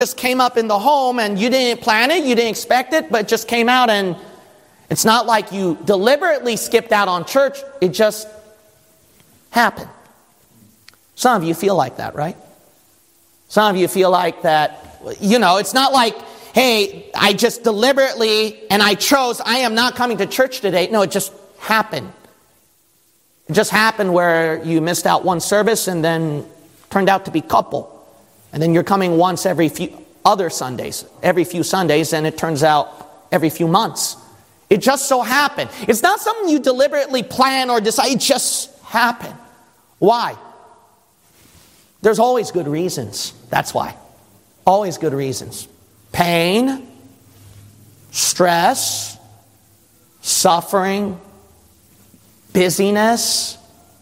just came up in the home and you didn't plan it, you didn't expect it, but it just came out, and it's not like you deliberately skipped out on church. It just happened. Some of you feel like that, right? Some of you feel like that, it's not like, hey, I just deliberately and I chose, I am not coming to church today. No, it just happened. It just happened where you missed out one service and then turned out to be couple. And then you're coming once every few Sundays, and it turns out every few months. It just so happened. It's not something you deliberately plan or decide. It just happened. Why? There's always good reasons. That's why. Always good reasons. Pain, stress, suffering, busyness.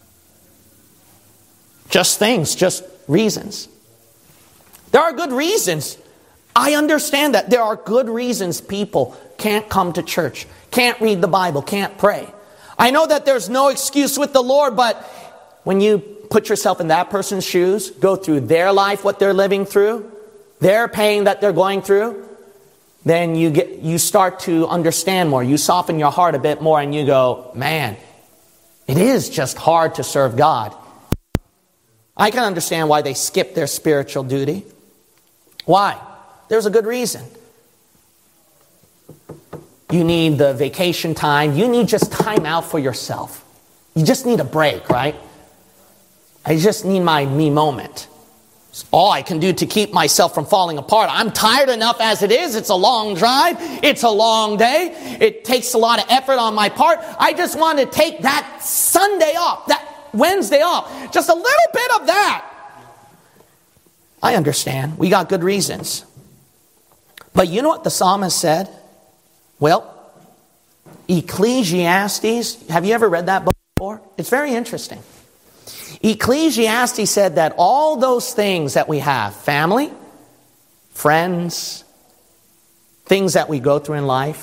Just things, just reasons. There are good reasons. I understand that. There are good reasons people can't come to church, can't read the Bible, can't pray. I know that there's no excuse with the Lord, but when you put yourself in that person's shoes, go through their life, what they're living through, their pain that they're going through, then you start to understand more. You soften your heart a bit more and you go, man, it is just hard to serve God. I can understand why they skip their spiritual duty. Why? There's a good reason. You need the vacation time. You need just time out for yourself. You just need a break, right? I just need my me moment. It's all I can do to keep myself from falling apart. I'm tired enough as it is. It's a long drive. It's a long day. It takes a lot of effort on my part. I just want to take that Sunday off, that Wednesday off. Just a little bit of that. I understand. We got good reasons. But you know what the psalmist said? Well, Ecclesiastes, have you ever read that book before? It's very interesting. Ecclesiastes said that all those things that we have, family, friends, things that we go through in life,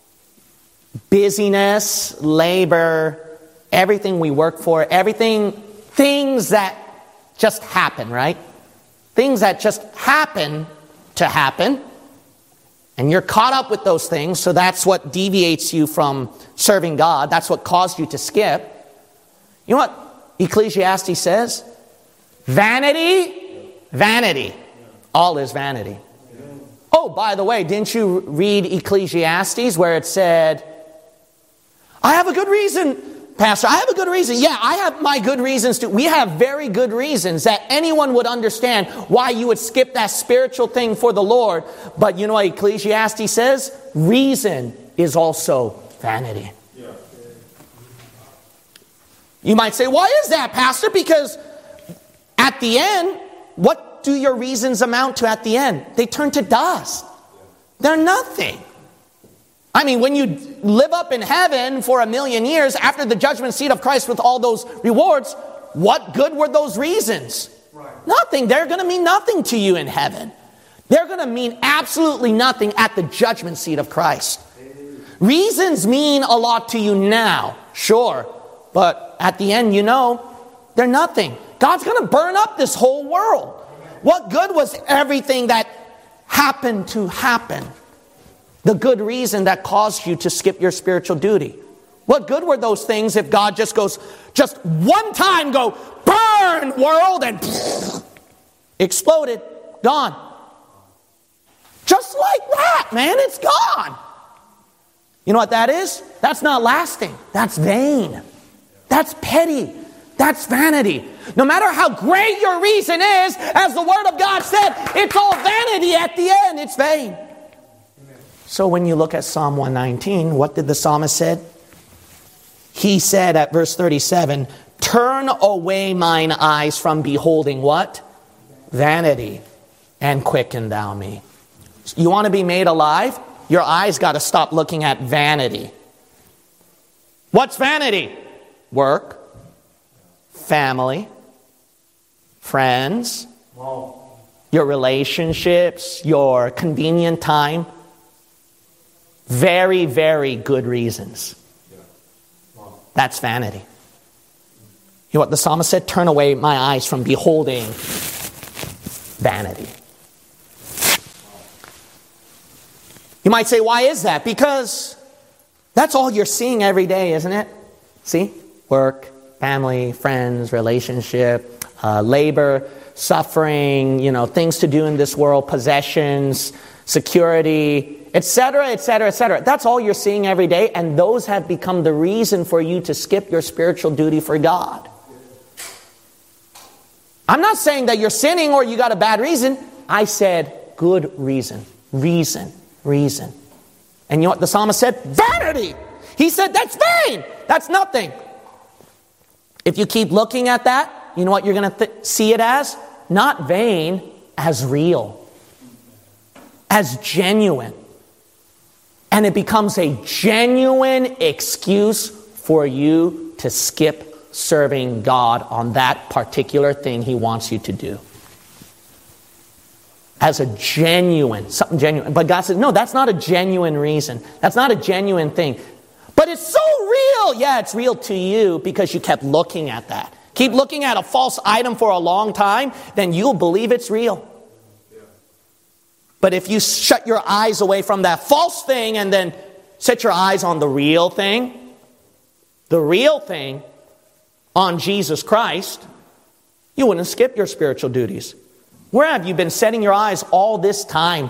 busyness, labor, everything we work for, things that just happen, right? Things that just happen to happen. And you're caught up with those things, so that's what deviates you from serving God. That's what caused you to skip. You know what Ecclesiastes says? Vanity, vanity. All is vanity. Oh, by the way, didn't you read Ecclesiastes where it said, I have a good reason, Pastor, I have a good reason. Yeah, I have my good reasons too. We have very good reasons that anyone would understand why you would skip that spiritual thing for the Lord. But you know what Ecclesiastes says? Reason is also vanity. Yeah. You might say, why is that, Pastor? Because at the end, what do your reasons amount to at the end? They turn to dust. They're nothing. I mean, when you live up in heaven for 1,000,000 years after the judgment seat of Christ with all those rewards, what good were those reasons? Right. Nothing. They're going to mean nothing to you in heaven. They're going to mean absolutely nothing at the judgment seat of Christ. Reasons mean a lot to you now, sure. But at the end, they're nothing. God's going to burn up this whole world. What good was everything that happened to happen? The good reason that caused you to skip your spiritual duty. What good were those things if God just goes, just one time go, burn world, and exploded, gone. Just like that, man, it's gone. You know what that is? That's not lasting. That's vain. That's petty. That's vanity. No matter how great your reason is, as the Word of God said, it's all vanity at the end. It's vain. So when you look at Psalm 119, what did the psalmist say? He said at verse 37, turn away mine eyes from beholding what? Vanity, and quicken thou me. You want to be made alive? Your eyes got to stop looking at vanity. What's vanity? Work, family, friends, your relationships, your convenient time. Very, very good reasons. That's vanity. You know what the psalmist said? Turn away my eyes from beholding vanity. You might say, why is that? Because that's all you're seeing every day, isn't it? See? Work, family, friends, relationship, labor, suffering, things to do in this world, possessions, security, etc., etc., etc. That's all you're seeing every day, and those have become the reason for you to skip your spiritual duty for God. I'm not saying that you're sinning or you got a bad reason. I said good reason. Reason. And you know what the psalmist said? Vanity! He said that's vain. That's nothing. If you keep looking at that, you know what you're going to see it as? Not vain, as real. As genuine. And it becomes a genuine excuse for you to skip serving God on that particular thing He wants you to do. As a something genuine. But God says, no, that's not a genuine reason. That's not a genuine thing. But it's so real. Yeah, it's real to you because you kept looking at that. Keep looking at a false item for a long time, then you'll believe it's real. But if you shut your eyes away from that false thing and then set your eyes on the real thing on Jesus Christ, you wouldn't skip your spiritual duties. Where have you been setting your eyes all this time?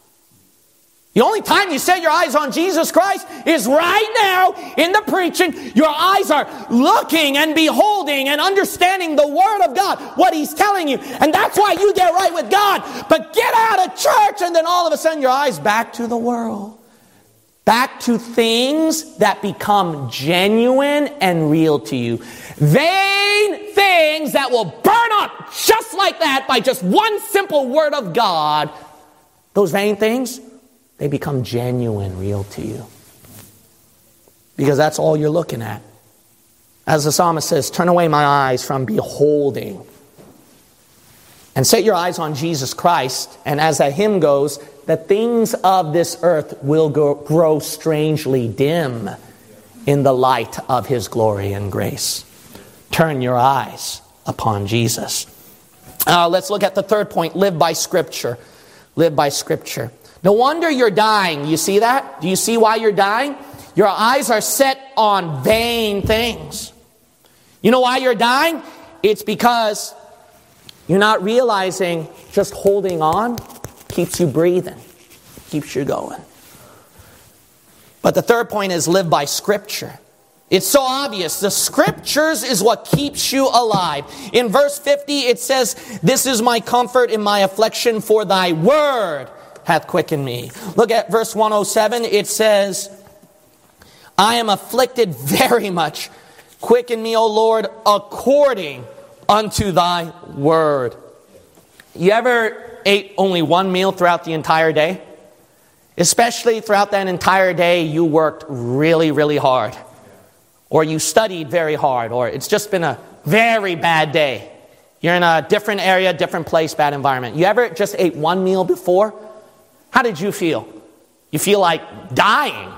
The only time you set your eyes on Jesus Christ is right now in the preaching. Your eyes are looking and beholding and understanding the Word of God, what He's telling you. And that's why you get right with God. But get out of church and then all of a sudden your eyes back to the world. Back to things that become genuine and real to you. Vain things that will burn up just like that by just one simple word of God. Those vain things, they become genuine, real to you. Because that's all you're looking at. As the psalmist says, turn away my eyes from beholding. And set your eyes on Jesus Christ. And as that hymn goes, the things of this earth will grow strangely dim in the light of His glory and grace. Turn your eyes upon Jesus. Let's look at the third point. Live by Scripture. Live by Scripture. No wonder you're dying. You see that? Do you see why you're dying? Your eyes are set on vain things. You know why you're dying? It's because you're not realizing just holding on keeps you breathing, keeps you going. But the third point is live by Scripture. It's so obvious. The Scriptures is what keeps you alive. In verse 50, it says, this is my comfort in my affliction, for thy word hath quickened me. Look at verse 107. It says, I am afflicted very much. Quicken me, O Lord, according unto thy word. You ever ate only one meal throughout the entire day? Especially throughout that entire day, you worked really, really hard. Or you studied very hard. Or it's just been a very bad day. You're in a different area, different place, bad environment. You ever just ate one meal before? How did you feel? You feel like dying.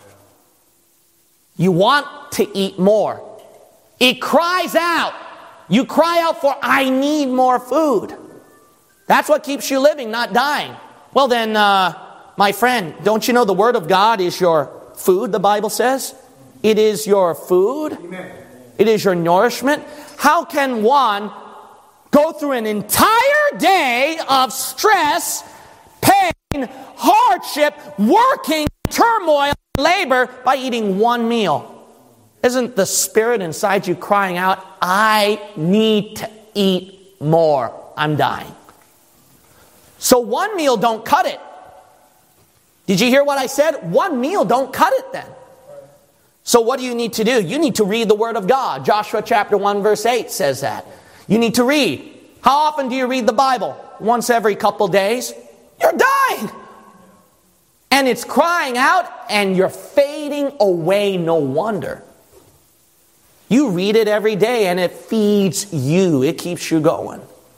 You want to eat more. It cries out. You cry out for, I need more food. That's what keeps you living, not dying. Well then, my friend, don't you know the Word of God is your food, the Bible says? It is your food. Amen. It is your nourishment. How can one go through an entire day of stress, pain, hardship, working, turmoil, labor by eating one meal? Isn't the spirit inside you crying out, I need to eat more. I'm dying. So one meal don't cut it. Did you hear what I said? One meal don't cut it then. So what do you need to do? You need to read the Word of God. Joshua chapter 1 verse 8 says that. You need to read. How often do you read the Bible? Once every couple days. You're dying. And it's crying out and you're fading away, no wonder. You read it every day and it feeds you. It keeps you going.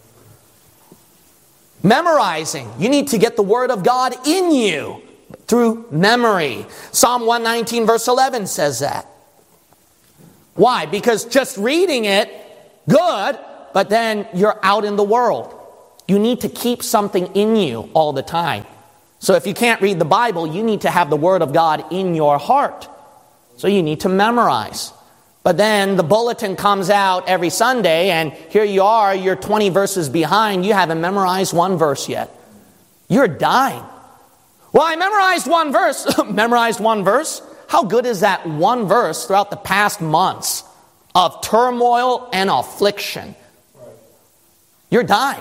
Memorizing. You need to get the Word of God in you through memory. Psalm 119 verse 11 says that. Why? Because just reading it, good, but then you're out in the world. You need to keep something in you all the time. So if you can't read the Bible, you need to have the Word of God in your heart. So you need to memorize. But then the bulletin comes out every Sunday, and here you are, you're 20 verses behind. You haven't memorized one verse yet. You're dying. Well, I memorized one verse. Memorized one verse? How good is that one verse throughout the past months of turmoil and affliction? You're dying.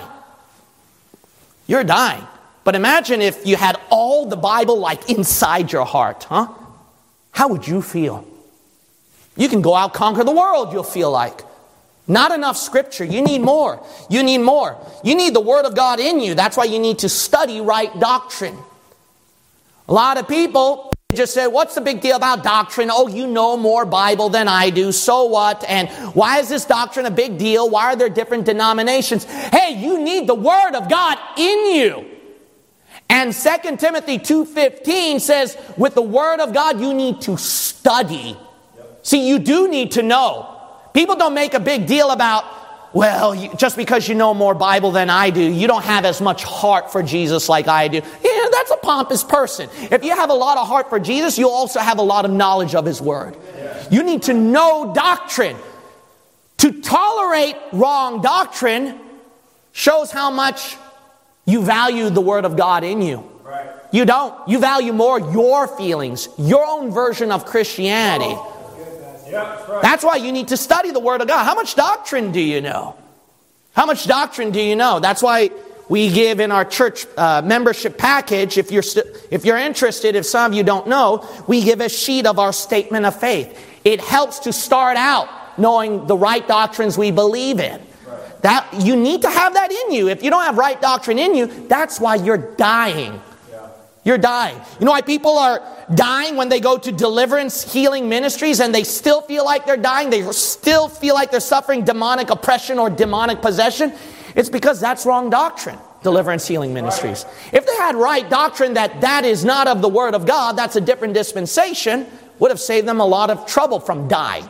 You're dying. But imagine if you had all the Bible like inside your heart, huh? How would you feel? You can go out, conquer the world, you'll feel like. Not enough scripture. You need more. You need more. You need the Word of God in you. That's why you need to study right doctrine. A lot of people just say, what's the big deal about doctrine? Oh, you know more Bible than I do. So what? And why is this doctrine a big deal? Why are there different denominations? Hey, you need the Word of God in you. And 2 Timothy 2:15 says, with the Word of God, you need to study. See, you do need to know. People don't make a big deal about, well, just because you know more Bible than I do, you don't have as much heart for Jesus like I do. Yeah, that's a pompous person. If you have a lot of heart for Jesus, you'll also have a lot of knowledge of His Word. You need to know doctrine. To tolerate wrong doctrine shows how much you value the Word of God in you. Right. You don't. You value more your feelings, your own version of Christianity. Yeah, that's right. That's why you need to study the Word of God. How much doctrine do you know? How much doctrine do you know? That's why we give in our church membership package, if you're interested, if some of you don't know, we give a sheet of our statement of faith. It helps to start out knowing the right doctrines we believe in. That you need to have that in you. If you don't have right doctrine in you, that's why you're dying. Yeah. You're dying. You know why people are dying when they go to deliverance healing ministries and they still feel like they're dying? They still feel like they're suffering demonic oppression or demonic possession? It's because that's wrong doctrine, deliverance healing ministries. If they had right doctrine that is not of the Word of God, that's a different dispensation, would have saved them a lot of trouble from dying.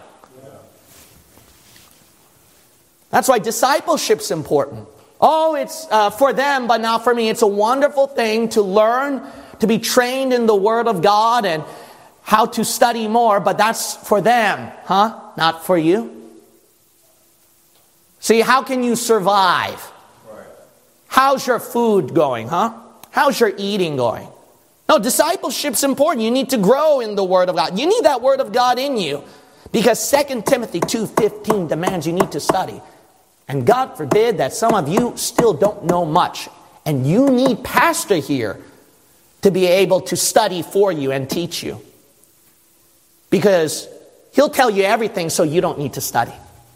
That's why discipleship's important. Oh, it's for them, but not for me. It's a wonderful thing to learn, to be trained in the Word of God and how to study more, but that's for them, huh? Not for you. See, how can you survive? How's your food going, huh? How's your eating going? No, discipleship's important. You need to grow in the Word of God. You need that Word of God in you because 2 Timothy 2:15 demands you need to study. And God forbid that some of you still don't know much. And you need pastor here to be able to study for you and teach you. Because he'll tell you everything so you don't need to study.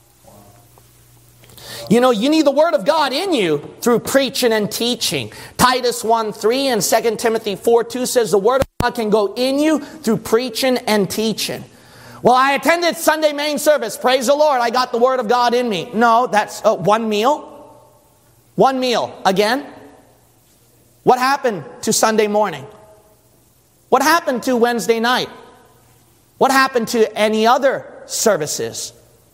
You know, you need the Word of God in you through preaching and teaching. Titus 1:3 and 2 Timothy 4:2 says the Word of God can go in you through preaching and teaching. Well, I attended Sunday main service. Praise the Lord, I got the Word of God in me. No, that's one meal. One meal. Again? What happened to Sunday morning? What happened to Wednesday night? What happened to any other services?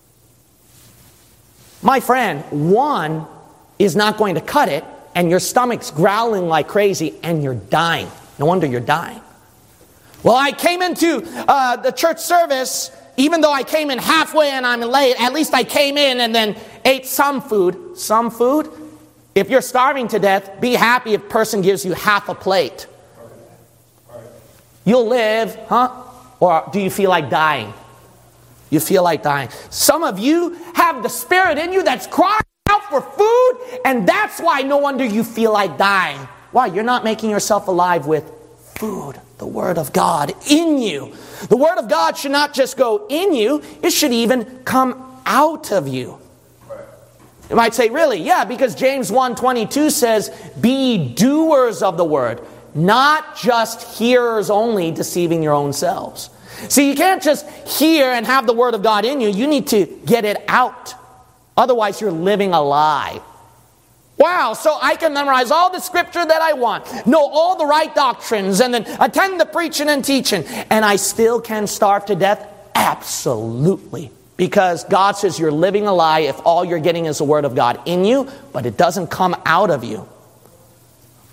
My friend, one is not going to cut it, and your stomach's growling like crazy, and you're dying. No wonder you're dying. Well, I came into the church service, even though I came in halfway and I'm late, at least I came in and then ate some food. Some food? If you're starving to death, be happy if a person gives you half a plate. You'll live, huh? Or do you feel like dying? You feel like dying. Some of you have the Spirit in you that's crying out for food, and that's why no wonder you feel like dying. Why? You're not making yourself alive with food. The Word of God in you. The Word of God should not just go in you, it should even come out of you. You might say, really? Yeah, because James 1:22 says, be doers of the Word, not just hearers only, deceiving your own selves. See, you can't just hear and have the Word of God in you. You need to get it out. Otherwise, you're living a lie. Wow, so I can memorize all the scripture that I want, know all the right doctrines, and then attend the preaching and teaching, and I still can starve to death? Absolutely. Because God says you're living a lie if all you're getting is the Word of God in you, but it doesn't come out of you.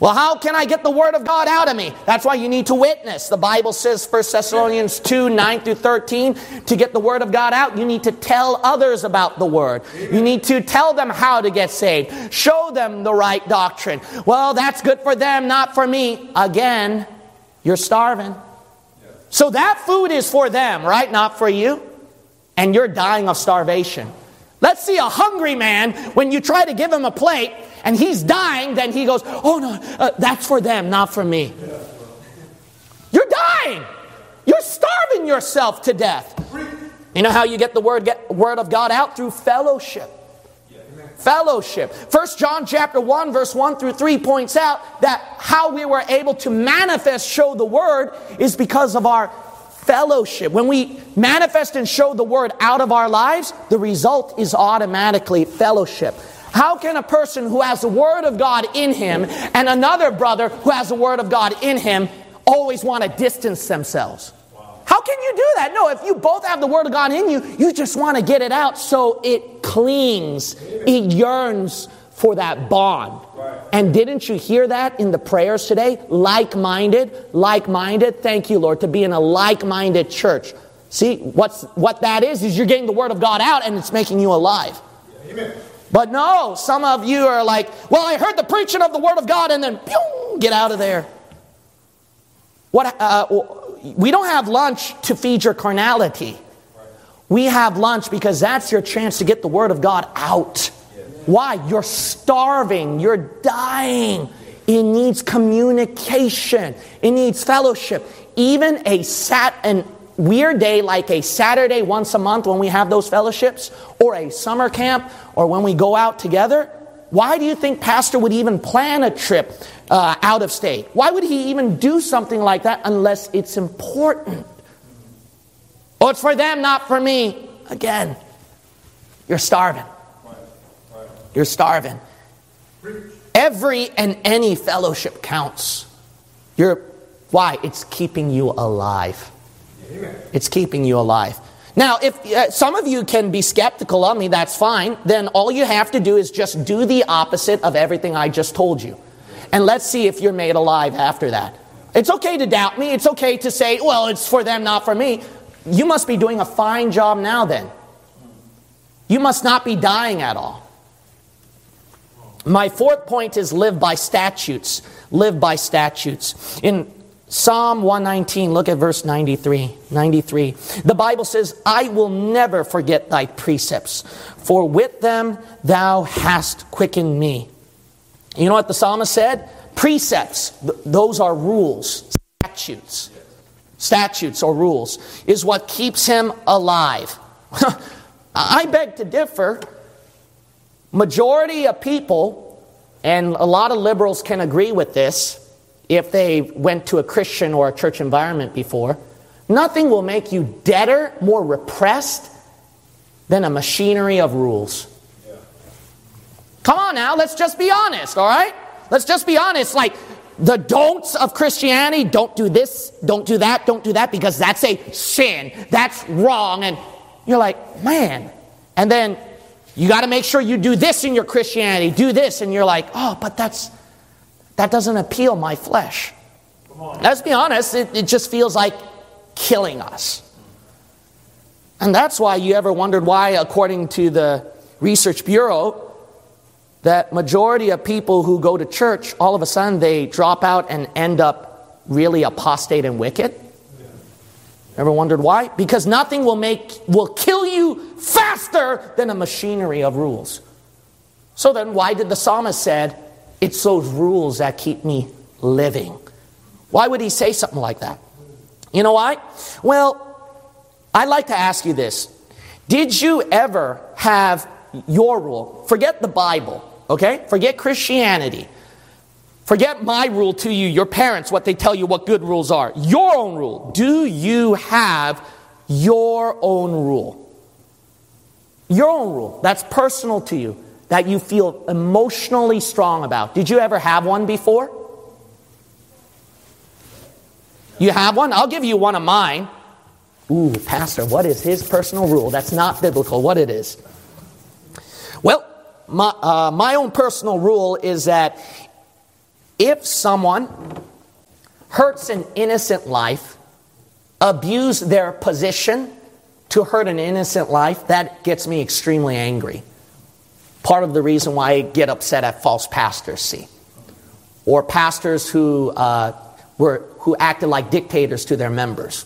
Well, how can I get the Word of God out of me? That's why you need to witness. The Bible says, 1 Thessalonians 2, 9 through 13, to get the Word of God out, you need to tell others about the Word. You need to tell them how to get saved. Show them the right doctrine. Well, that's good for them, not for me. Again, you're starving. So that food is for them, right? Not for you. And you're dying of starvation. Let's see a hungry man, when you try to give him a plate, and he's dying, then he goes, oh no, that's for them, not for me. You're dying. You're starving yourself to death. You know how you get the word of God out? Through fellowship. Fellowship. 1 John chapter 1 verse 1 through 3 points out that how we were able to manifest, show the Word, is because of our fellowship. When we manifest and show the Word out of our lives, the result is automatically fellowship. How can a person who has the Word of God in him and another brother who has the Word of God in him always want to distance themselves? How can you do that? No, if you both have the Word of God in you, you just want to get it out so it clings. It yearns for that bond. And didn't you hear that in the prayers today? Like-minded, like-minded. Thank you, Lord, to be in a like-minded church. See, what that is you're getting the Word of God out and it's making you alive. Amen. But no, some of you are like, well, I heard the preaching of the Word of God and then, pew, get out of there. We don't have lunch to feed your carnality. We have lunch because that's your chance to get the Word of God out. Why? You're starving. You're dying. It needs communication. It needs fellowship. Even an weird day like a Saturday once a month when we have those fellowships, or a summer camp, or when we go out together. Why do you think Pastor would even plan a trip out of state? Why would he even do something like that unless it's important? Oh, it's for them, not for me. Again, you're starving. You're starving. Every and any fellowship counts. Why? It's keeping you alive. It's keeping you alive. Now, if some of you can be skeptical of me, that's fine. Then all you have to do is just do the opposite of everything I just told you. And let's see if you're made alive after that. It's okay to doubt me. It's okay to say, well, it's for them, not for me. You must be doing a fine job now then. You must not be dying at all. My fourth point is live by statutes. Live by statutes. In Psalm 119, look at verse 93. The Bible says, I will never forget thy precepts, for with them thou hast quickened me. You know what the psalmist said? Precepts, those are rules, statutes. Statutes or rules is what keeps him alive. I beg to differ. Majority of people, and a lot of liberals can agree with this, if they went to a Christian or a church environment before, nothing will make you deader, more repressed than a machinery of rules. Yeah. Come on now, let's just be honest, all right? Let's just be honest. Like the don'ts of Christianity, don't do this, don't do that, because that's a sin, that's wrong. And you're like, man. And then you got to make sure you do this in your Christianity, do this. And you're like, oh, but that doesn't appeal my flesh. Let's be honest, it just feels like killing us. And that's why you ever wondered why, according to the Research Bureau, that majority of people who go to church, all of a sudden they drop out and end up really apostate and wicked? Ever wondered why? Because nothing will kill you faster than a machinery of rules. So then why did the psalmist said, it's those rules that keep me living? Why would he say something like that? You know why? Well, I'd like to ask you this. Did you ever have your rule? Forget the Bible, okay? Forget Christianity. Forget my rule to you, your parents, what they tell you what good rules are. Your own rule. Do you have your own rule? Your own rule. That's personal to you. That you feel emotionally strong about. Did you ever have one before? You have one? I'll give you one of mine. Ooh, Pastor, what is his personal rule? That's not biblical. What it is? Well, my own personal rule is that If someone hurts an innocent life, abuse their position to hurt an innocent life, that gets me extremely angry. Part of the reason why I get upset at false pastors, see. Or pastors who acted like dictators to their members.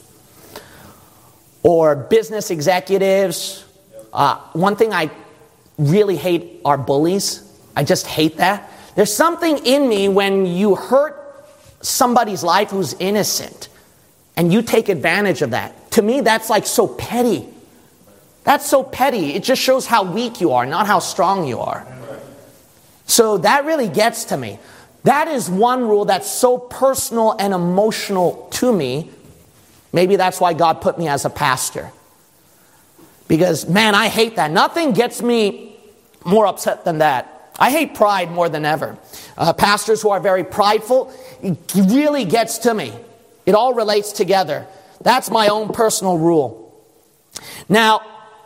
Or business executives. One thing I really hate are bullies. I just hate that. There's something in me when you hurt somebody's life who's innocent and you take advantage of that. To me, that's like so petty. That's so petty. It just shows how weak you are, not how strong you are. So that really gets to me. That is one rule that's so personal and emotional to me. Maybe that's why God put me as a pastor. Because, man, I hate that. Nothing gets me more upset than that. I hate pride more than ever. Pastors who are very prideful, it really gets to me. It all relates together. That's my own personal rule. Now,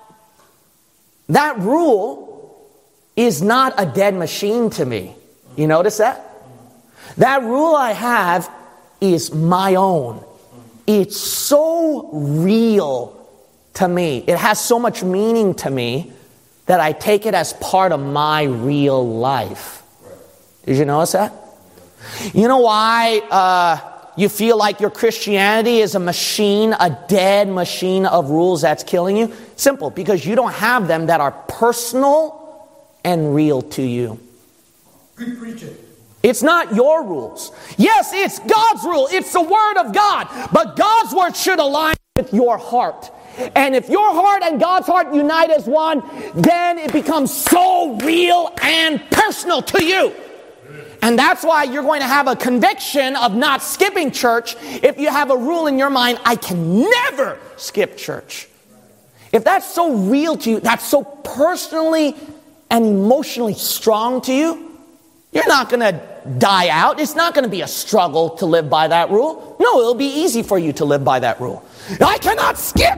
that rule is not a dead machine to me. You notice that? That rule I have is my own. It's so real to me. It has so much meaning to me that I take it as part of my real life. Did you notice that? You know why you feel like your Christianity is a machine, a dead machine of rules that's killing you? Simple, because you don't have them that are personal and real to you. Preach it. It's not your rules. Yes, it's God's rule. It's the Word of God. But God's Word should align with your heart. And if your heart and God's heart unite as one, then it becomes so real and personal to you. And that's why you're going to have a conviction of not skipping church if you have a rule in your mind, I can never skip church. If that's so real to you, that's so personally and emotionally strong to you, you're not going to die out. It's not going to be a struggle to live by that rule. No, it'll be easy for you to live by that rule. I cannot skip.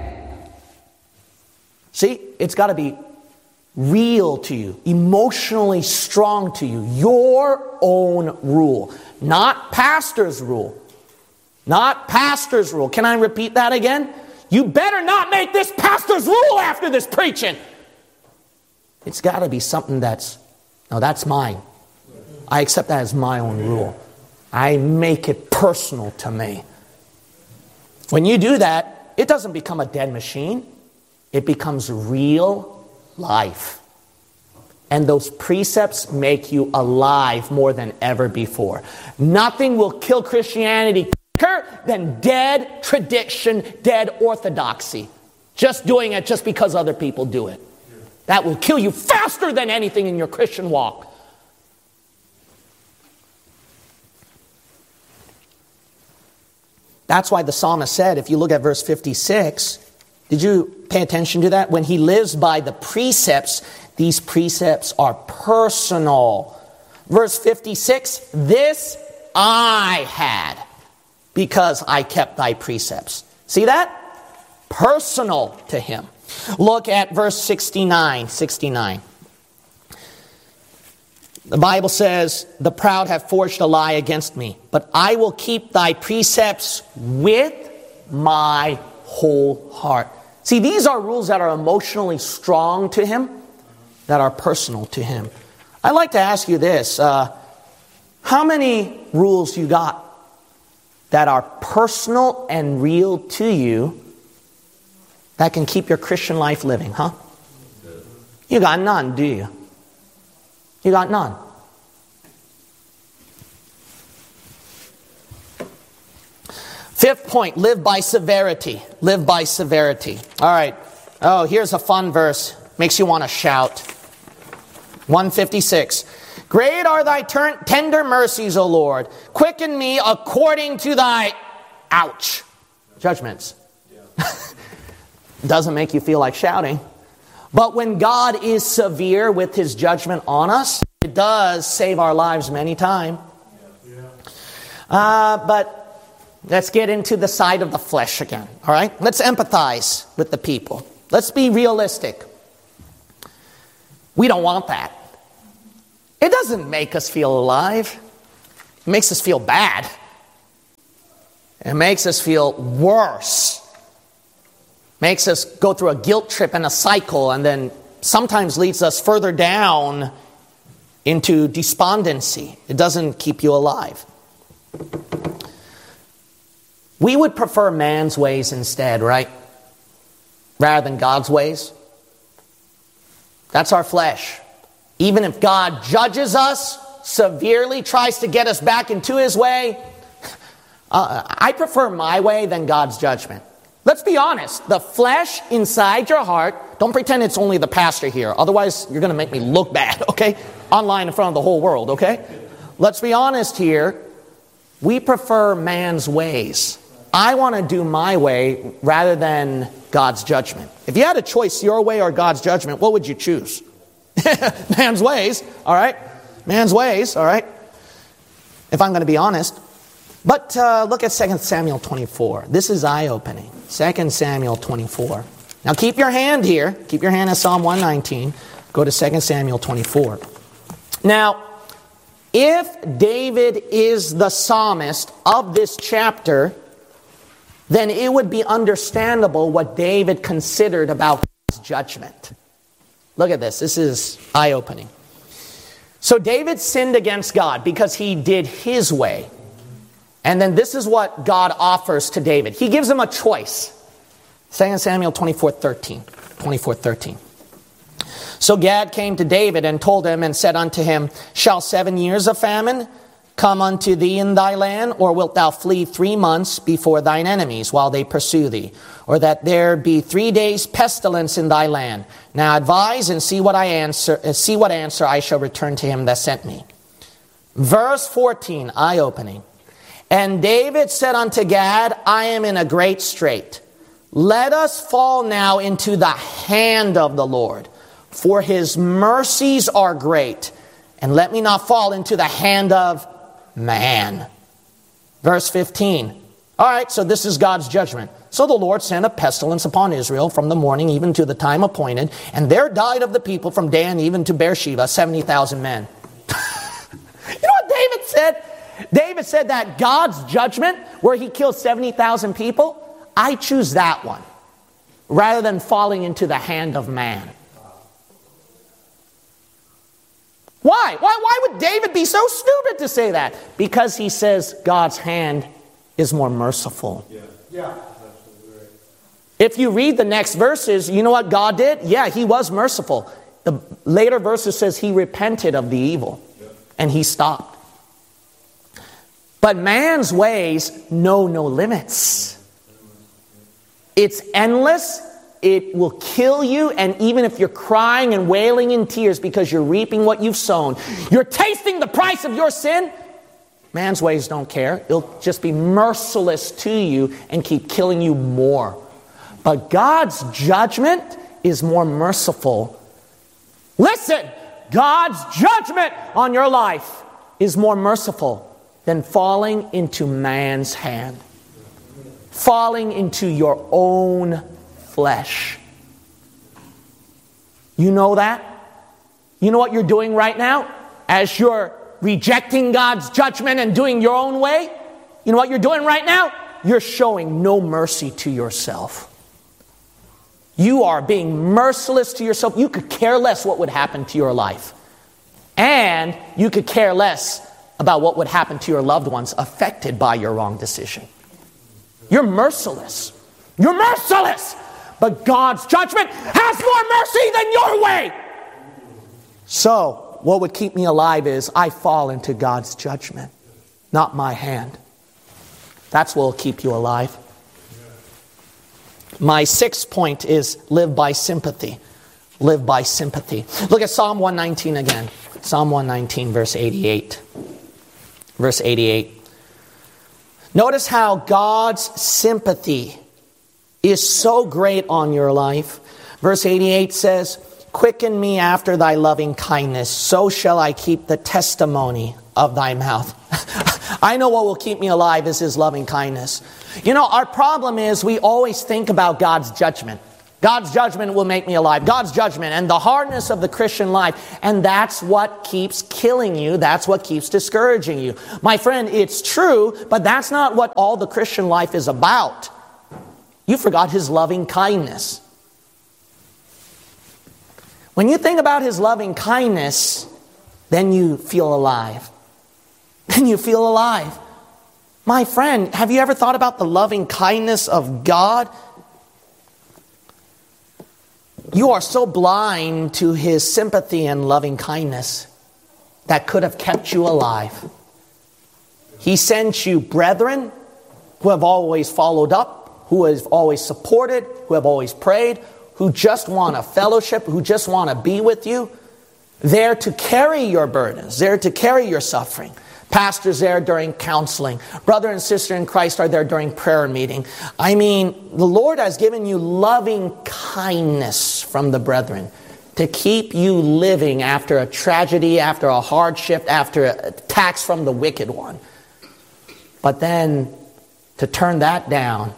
See, it's got to be real to you, emotionally strong to you, your own rule, not pastor's rule. Not pastor's rule. Can I repeat that again? You better not make this pastor's rule after this preaching. It's got to be something that's mine. I accept that as my own rule. I make it personal to me. When you do that, it doesn't become a dead machine. It becomes real life. And those precepts make you alive more than ever before. Nothing will kill Christianity quicker than dead tradition, dead orthodoxy. Just doing it just because other people do it. That will kill you faster than anything in your Christian walk. That's why the psalmist said, if you look at verse 56, did you pay attention to that? When he lives by the precepts, these precepts are personal. Verse 56, this I had because I kept thy precepts. See that? Personal to him. Look at verse 69. The Bible says, the proud have forged a lie against me, but I will keep thy precepts with my whole heart. See, these are rules that are emotionally strong to him, that are personal to him. I'd like to ask you this. How many rules you got that are personal and real to you that can keep your Christian life living, huh? You got none, do you? You got none. Fifth point, live by severity. Live by severity. All right. Oh, here's a fun verse. Makes you want to shout. 156. Great are thy tender mercies, O Lord. Quicken me according to thy, judgments. Yeah. Doesn't make you feel like shouting. But when God is severe with his judgment on us, it does save our lives many times. But let's get into the side of the flesh again. All right? Let's empathize with the people. Let's be realistic. We don't want that. It doesn't make us feel alive. It makes us feel bad. It makes us feel worse. Makes us go through a guilt trip and a cycle, and then sometimes leads us further down into despondency. It doesn't keep you alive. We would prefer man's ways instead, right? Rather than God's ways. That's our flesh. Even if God judges us severely, tries to get us back into His way, I prefer my way than God's judgment. Let's be honest. The flesh inside your heart, don't pretend it's only the pastor here. Otherwise, you're going to make me look bad, okay? Online in front of the whole world, okay? Let's be honest here. We prefer man's ways. I want to do my way rather than God's judgment. If you had a choice, your way or God's judgment, what would you choose? Man's ways, all right? Man's ways, all right? If I'm going to be honest. But look at 2 Samuel 24. This is eye-opening. 2 Samuel 24. Now keep your hand here. Keep your hand at Psalm 119. Go to 2 Samuel 24. Now, if David is the psalmist of this chapter, then it would be understandable what David considered about his judgment. Look at this. This is eye-opening. So David sinned against God because he did his way. And then this is what God offers to David. He gives him a choice. 2 Samuel 24:13. So Gad came to David and told him and said unto him, Shall 7 years of famine come unto thee in thy land? Or wilt thou flee 3 months before thine enemies while they pursue thee? Or that there be 3 days pestilence in thy land? Now advise and see what answer I shall return to him that sent me. Verse 14, eye-opening. And David said unto Gad, I am in a great strait. Let us fall now into the hand of the Lord, for his mercies are great. And let me not fall into the hand of man. Verse 15. All right, so this is God's judgment. So the Lord sent a pestilence upon Israel from the morning even to the time appointed. And there died of the people from Dan even to Beersheba 70,000 men. You know what David said? David said that God's judgment, where he killed 70,000 people, I choose that one, rather than falling into the hand of man. Why? Why would David be so stupid to say that? Because he says God's hand is more merciful. Yeah. If you read the next verses, you know what God did? Yeah, he was merciful. The later verses says he repented of the evil, and he stopped. But man's ways know no limits. It's endless. It will kill you. And even if you're crying and wailing in tears because you're reaping what you've sown, you're tasting the price of your sin, man's ways don't care. It'll just be merciless to you and keep killing you more. But God's judgment is more merciful. Listen, God's judgment on your life is more merciful than falling into man's hand. Falling into your own flesh. You know that? You know what you're doing right now? As you're rejecting God's judgment and doing your own way? You know what you're doing right now? You're showing no mercy to yourself. You are being merciless to yourself. You could care less what would happen to your life. And you could care less about what would happen to your loved ones affected by your wrong decision. You're merciless. You're merciless. But God's judgment has more mercy than your way. So, what would keep me alive is I fall into God's judgment, not my hand. That's what will keep you alive. My 6th point is live by sympathy. Live by sympathy. Look at Psalm 119 again. Psalm 119, verse 88. Verse 88. Notice how God's sympathy is so great on your life. Verse 88 says, Quicken me after thy loving kindness, so shall I keep the testimony of thy mouth. I know what will keep me alive is his loving kindness. You know, our problem is we always think about God's judgment. God's judgment will make me alive. God's judgment and the hardness of the Christian life. And that's what keeps killing you. That's what keeps discouraging you. My friend, it's true, but that's not what all the Christian life is about. You forgot His loving kindness. When you think about His loving kindness, then you feel alive. Then you feel alive. My friend, have you ever thought about the loving kindness of God? You are so blind to His sympathy and loving kindness that could have kept you alive. He sent you brethren who have always followed up, who have always supported, who have always prayed, who just want a fellowship, who just want to be with you. There to carry your burdens, there to carry your suffering. Pastors there during counseling. Brother and sister in Christ are there during prayer meeting. I mean, the Lord has given you loving kindness from the brethren to keep you living after a tragedy, after a hardship, after attacks from the wicked one. But then to turn that down,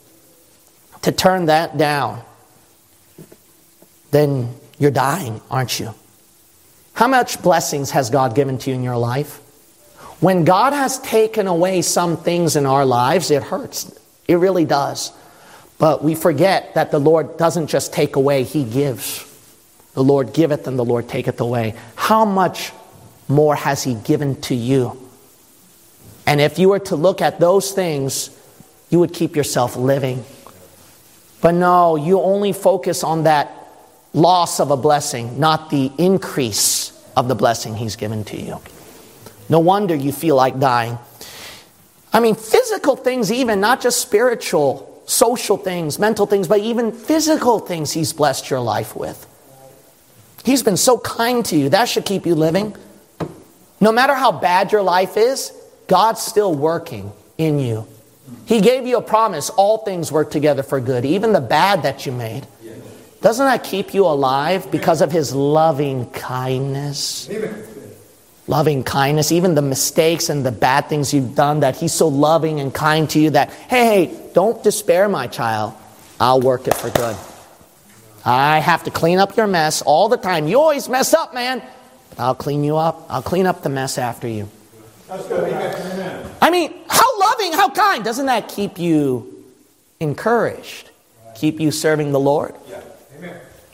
then you're dying, aren't you? How much blessings has God given to you in your life? When God has taken away some things in our lives, it hurts. It really does. But we forget that the Lord doesn't just take away, He gives. The Lord giveth and the Lord taketh away. How much more has He given to you? And if you were to look at those things, you would keep yourself living. But no, you only focus on that loss of a blessing, not the increase of the blessing He's given to you. No wonder you feel like dying. I mean, physical things even, not just spiritual, social things, mental things, but even physical things He's blessed your life with. He's been so kind to you. That should keep you living. No matter how bad your life is, God's still working in you. He gave you a promise. All things work together for good, even the bad that you made. Doesn't that keep you alive because of His loving kindness? Amen. Loving kindness, even the mistakes and the bad things you've done, that He's so loving and kind to you that, hey, don't despair, my child. I'll work it for good. I have to clean up your mess all the time. You always mess up, man. I'll clean you up. I'll clean up the mess after you. That's good. Amen. I mean, how loving, how kind. Doesn't that keep you encouraged? Keep you serving the Lord? Yeah. Amen.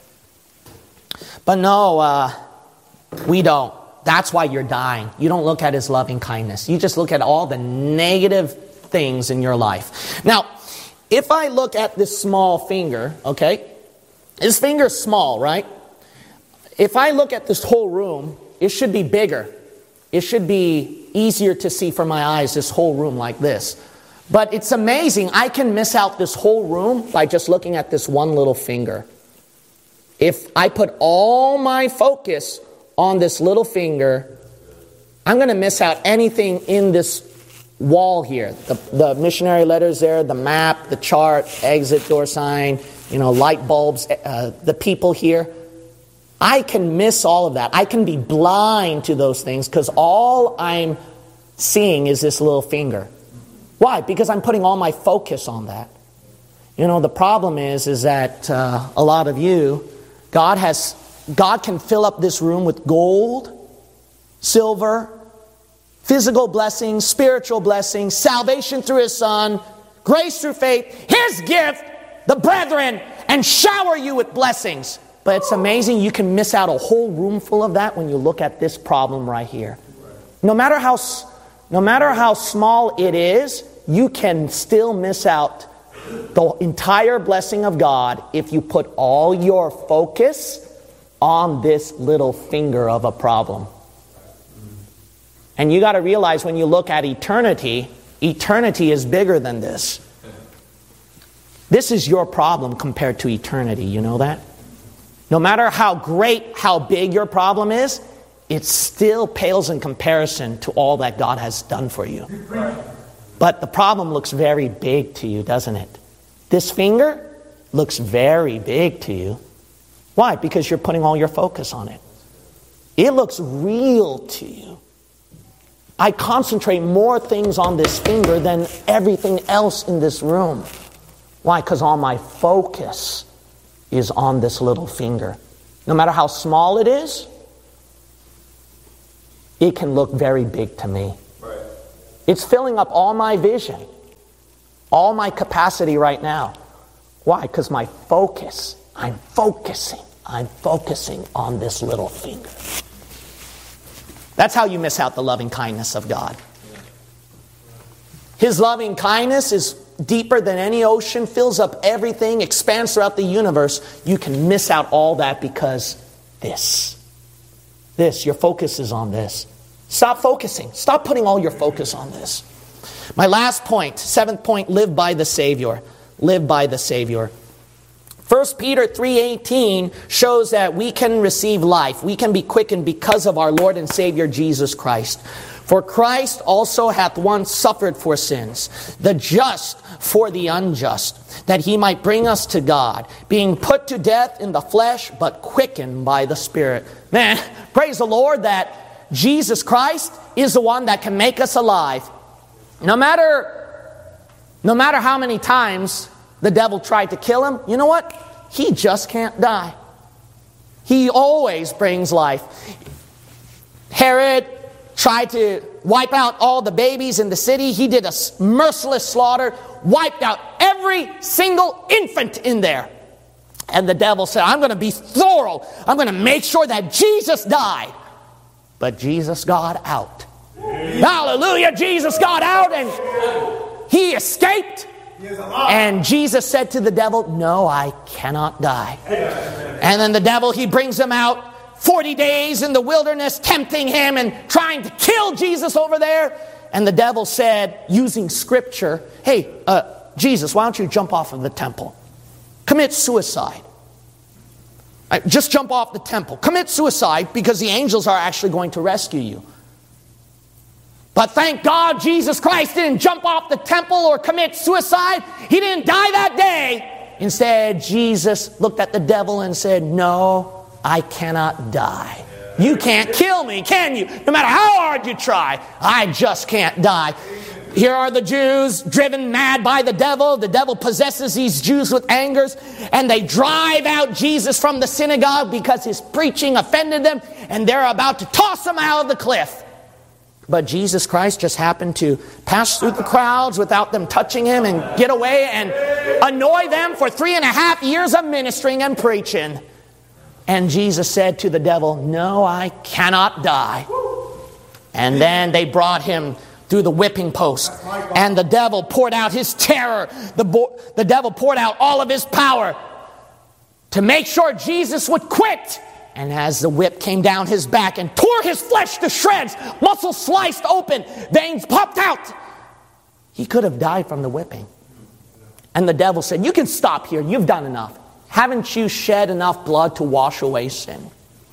But no, we don't. That's why you're dying. You don't look at His loving kindness. You just look at all the negative things in your life. Now, if I look at this small finger, okay? This finger's small, right? If I look at this whole room, it should be bigger. It should be easier to see from my eyes, this whole room like this. But it's amazing. I can miss out this whole room by just looking at this one little finger. If I put all my focus on this little finger, I'm going to miss out anything in this wall here. The missionary letters there, the map, the chart, exit door sign, light bulbs, the people here. I can miss all of that. I can be blind to those things because all I'm seeing is this little finger. Why? Because I'm putting all my focus on that. The problem is that a lot of you, God can fill up this room with gold, silver, physical blessings, spiritual blessings, salvation through His Son, grace through faith, His gift, the brethren, and shower you with blessings. But it's amazing, you can miss out a whole room full of that when you look at this problem right here. No matter how small it is, you can still miss out the entire blessing of God if you put all your focus on this little finger of a problem. And you got to realize when you look at eternity is bigger than this. This is your problem compared to eternity, you know that? No matter how great, how big your problem is, it still pales in comparison to all that God has done for you. But the problem looks very big to you, doesn't it? This finger looks very big to you. Why? Because you're putting all your focus on it. It looks real to you. I concentrate more things on this finger than everything else in this room. Why? Because all my focus is on this little finger. No matter how small it is, it can look very big to me. Right. It's filling up all my vision, all my capacity right now. Why? Because my focus, I'm focusing on this little finger. That's how you miss out the loving kindness of God. His loving kindness is deeper than any ocean, fills up everything, expands throughout the universe. You can miss out all that because your focus is on this. Stop focusing. Stop putting all your focus on this. My last point, 7th point, live by the Savior. Live by the Savior. 1 Peter 3:18 shows that we can receive life. We can be quickened because of our Lord and Savior Jesus Christ. For Christ also hath once suffered for sins, the just for the unjust, that he might bring us to God, being put to death in the flesh, but quickened by the Spirit. Man, praise the Lord that Jesus Christ is the one that can make us alive. No matter how many times the devil tried to kill him, you know what? He just can't die. He always brings life. Herod tried to wipe out all the babies in the city. He did a merciless slaughter, wiped out every single infant in there. And the devil said, I'm going to be thorough. I'm going to make sure that Jesus died. But Jesus got out. Hallelujah! Jesus got out and he escaped. And Jesus said to the devil, no, I cannot die. And then the devil, he brings him out 40 days in the wilderness, tempting him and trying to kill Jesus over there. And the devil said, using scripture, hey, Jesus, why don't you jump off of the temple? Commit suicide. Just jump off the temple. Commit suicide because the angels are actually going to rescue you. But thank God Jesus Christ didn't jump off the temple or commit suicide. He didn't die that day. Instead, Jesus looked at the devil and said, no, I cannot die. You can't kill me, can you? No matter how hard you try, I just can't die. Here are the Jews driven mad by the devil. The devil possesses these Jews with angers, and they drive out Jesus from the synagogue because his preaching offended them, and they're about to toss him out of the cliff. But Jesus Christ just happened to pass through the crowds without them touching him and get away and annoy them for 3.5 years of ministering and preaching. And Jesus said to the devil, no, I cannot die. And then they brought him through the whipping post. And the devil poured out his terror. The devil poured out all of his power to make sure Jesus would quit. And as the whip came down his back and tore his flesh to shreds, muscles sliced open, veins popped out, he could have died from the whipping. And the devil said, you can stop here. You've done enough. Haven't you shed enough blood to wash away sin?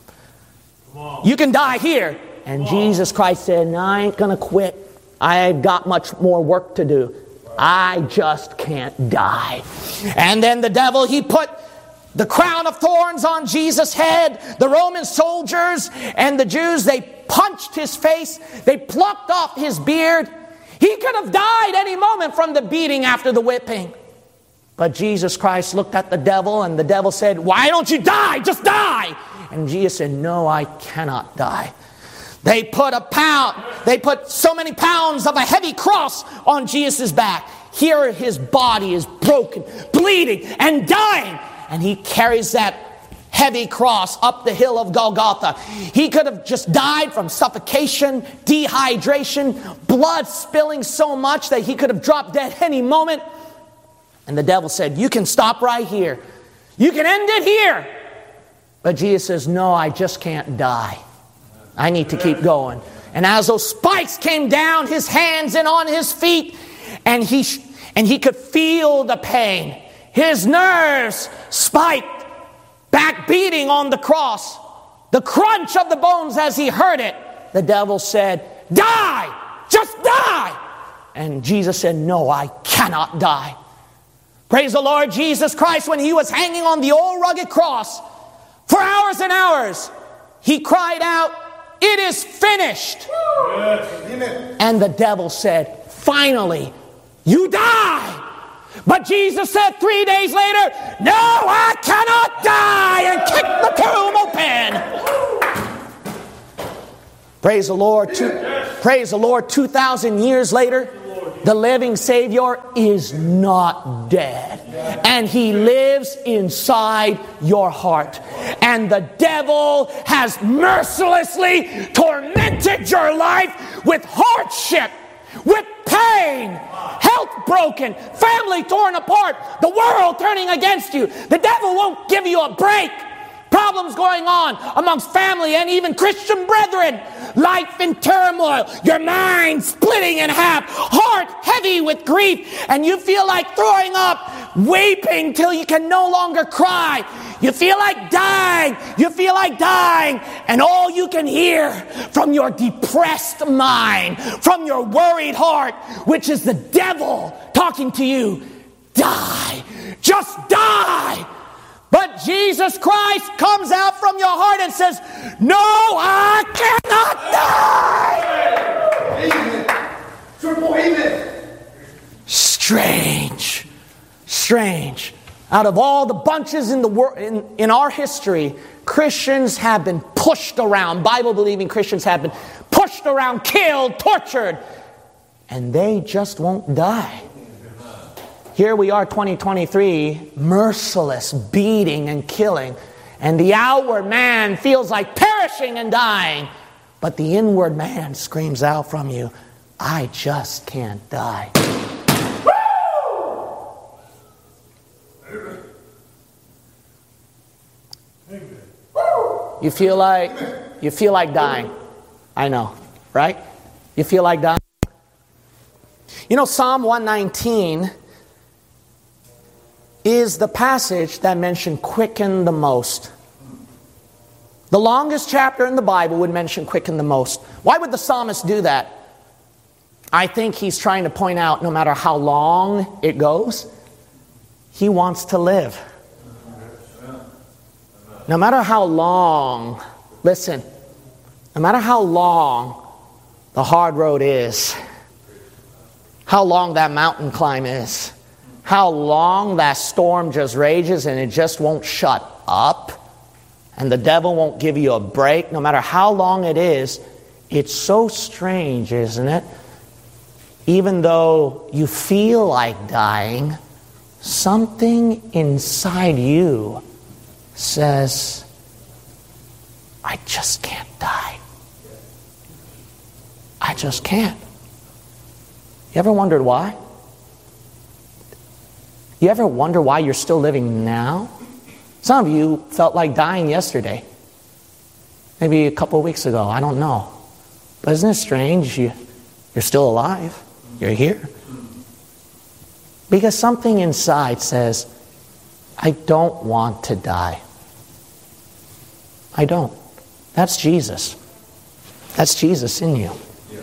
You can die here. And Jesus Christ said, no, I ain't going to quit. I've got much more work to do. I just can't die. And then the devil, he put the crown of thorns on Jesus' head. The Roman soldiers and the Jews, they punched his face. They plucked off his beard. He could have died any moment from the beating after the whipping. But Jesus Christ looked at the devil, and the devil said, why don't you die? Just die. And Jesus said, no, I cannot die. They put so many pounds of a heavy cross on Jesus' back. Here his body is broken, bleeding, and dying. And he carries that heavy cross up the hill of Golgotha. He could have just died from suffocation, dehydration, blood spilling so much that he could have dropped dead any moment. And the devil said, you can stop right here. You can end it here. But Jesus says, no, I just can't die. I need to keep going. And as those spikes came down his hands and on his feet, and he could feel the pain. His nerves spiked, back beating on the cross. The crunch of the bones as he heard it. The devil said, die! Just die! And Jesus said, no, I cannot die. Praise the Lord Jesus Christ, when he was hanging on the old rugged cross for hours and hours, he cried out, it is finished. Yes. And the devil said, finally, you die. But Jesus said 3 days later, no, I cannot die, and kicked the tomb open. Praise the Lord. Praise the Lord. 2,000 years later, the living Savior is not dead. And He lives inside your heart. And the devil has mercilessly tormented your life with hardship, with pain, health broken, family torn apart, the world turning against you. The devil won't give you a break. Problems going on amongst family and even Christian brethren. Life in turmoil. Your mind splitting in half. Heart heavy with grief. And you feel like throwing up, weeping till you can no longer cry. You feel like dying. You feel like dying. And all you can hear from your depressed mind, from your worried heart, which is the devil talking to you, die. Just die. But Jesus Christ comes out from your heart and says, no, I cannot die. Amen. Triple amen. Strange. Out of all the bunches in the world, in our history, Christians have been pushed around. Bible-believing Christians have been pushed around, killed, tortured, and they just won't die. Here we are, 2023, merciless beating and killing. And the outward man feels like perishing and dying. But the inward man screams out from you, I just can't die. You feel like dying. I know, right? You feel like dying. You know, Psalm 119 is the passage that mentioned quicken the most. The longest chapter in the Bible would mention quicken the most. Why would the psalmist do that? I think he's trying to point out no matter how long it goes, he wants to live. No matter how long, listen, no matter how long the hard road is, how long that mountain climb is, how long that storm just rages and it just won't shut up, and the devil won't give you a break, no matter how long it is, it's so strange, isn't it? Even though you feel like dying, something inside you says, I just can't die. I just can't. You ever wondered why? You ever wonder why you're still living now? Some of you felt like dying yesterday. Maybe a couple of weeks ago. I don't know. But isn't it strange? You're still alive. You're here. Because something inside says, I don't want to die. I don't. That's Jesus. That's Jesus in you.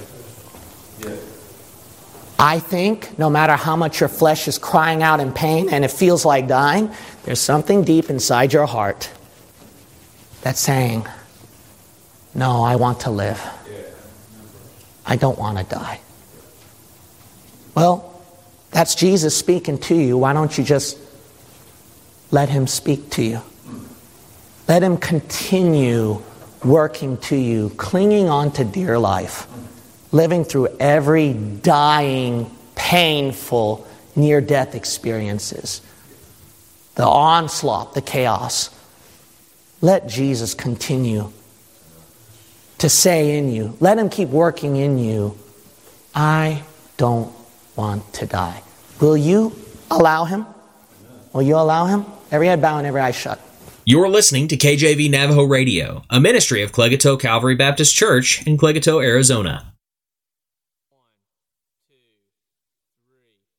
I think no matter how much your flesh is crying out in pain and it feels like dying, there's something deep inside your heart that's saying, no, I want to live. I don't want to die. Well, that's Jesus speaking to you. Why don't you just let Him speak to you? Let Him continue working to you, clinging on to dear life, living through every dying, painful, near-death experiences, the onslaught, the chaos. Let Jesus continue to say in you, let Him keep working in you, I don't want to die. Will you allow Him? Will you allow Him? Every head bowed and every eye shut. You're listening to KJV Navajo Radio, a ministry of Clegato Calvary Baptist Church in Clegato, Arizona.